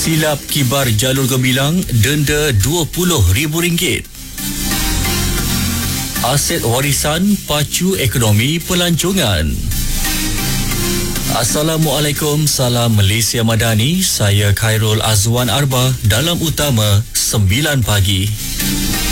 Silap kibar jalur gemilang, denda RM20,000. Aset warisan pacu ekonomi pelancongan. Assalamualaikum, salam Malaysia Madani. Saya Khairul Azwan Arba dalam Utama 9 pagi.